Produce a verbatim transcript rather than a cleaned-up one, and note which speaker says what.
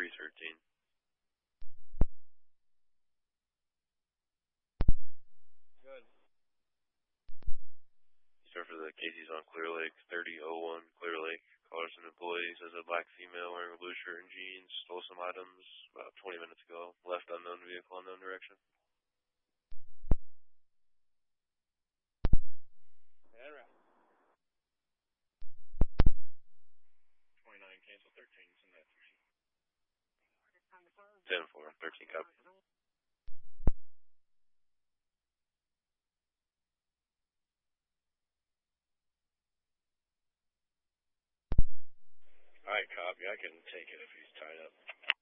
Speaker 1: three thirteen.
Speaker 2: Good.
Speaker 1: Start for the Casey's on Clear Lake, thirty oh one Clear Lake. Caller some employee says a black female wearing a blue shirt and jeans stole some items about twenty minutes ago. Left unknown vehicle, unknown direction.
Speaker 2: Head around. twenty-nine, cancel thirteen, send that three.
Speaker 1: ten four, thirteen copy.
Speaker 2: Alright, copy. I can take it if he's tied up.